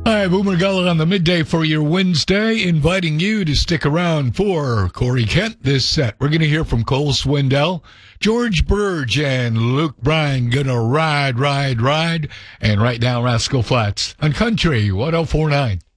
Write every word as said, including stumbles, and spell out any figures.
Hi, Boomer Gullah on the midday for your Wednesday, inviting you to stick around for Corey Kent this set. We're going to hear from Cole Swindell, George Burge, and Luke Bryan. Gonna ride, ride, ride. And right now, Rascal Flatts on Country one oh four point nine.